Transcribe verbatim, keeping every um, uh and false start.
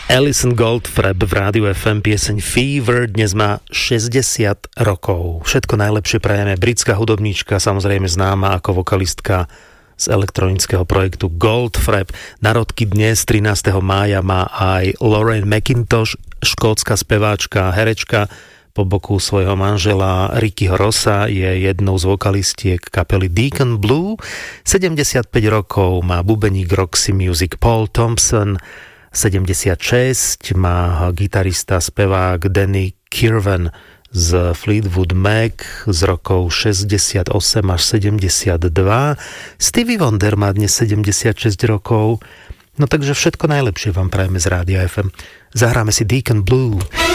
Alison Goldfrapp v rádiu ef em, pieseň Fever, dnes má šesťdesiat rokov. Všetko najlepšie prajeme. Britská hudobníčka, samozrejme známa ako vokalistka z elektronického projektu Goldfrapp. Narodky dnes, trinásteho mája, má aj Lauren McIntosh, škótska speváčka, herečka. Po boku svojho manžela Rickyho Rossa je jednou z vokalistiek kapely Deacon Blue. sedemdesiatpäť rokov má bubeník Roxy Music Paul Thompson. sedemdesiatšesť má gitarista, spevák Danny Kirwan z Fleetwood Mac z rokov šesťdesiatosem až sedemdesiatdva. Stevie Wonder má dnes sedemdesiatšesť rokov. No takže všetko najlepšie vám prajeme z Rádia ef em. Zahráme si Deacon Blue.